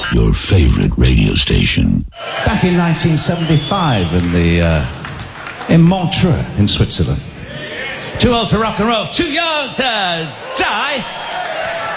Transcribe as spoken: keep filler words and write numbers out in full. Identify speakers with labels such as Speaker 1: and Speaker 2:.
Speaker 1: Your favorite radio station.
Speaker 2: Back in nineteen seventy-five in the uh, in Montreux in Switzerland. Too old to rock and roll, too young to die.